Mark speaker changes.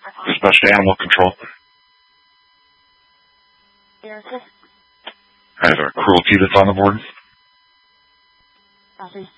Speaker 1: Dispatch to Animal Control.
Speaker 2: Air assist.
Speaker 1: I have a cruelty that's on the board.
Speaker 2: Copy.